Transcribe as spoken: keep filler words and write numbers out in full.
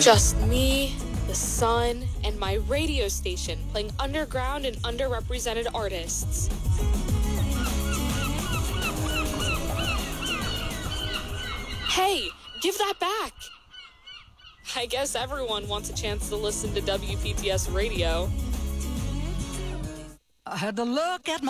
Just me, the sun, and my radio station playing underground and underrepresented artists. Hey, give that back! I guess everyone wants a chance to listen to W P T S radio. I had to look at my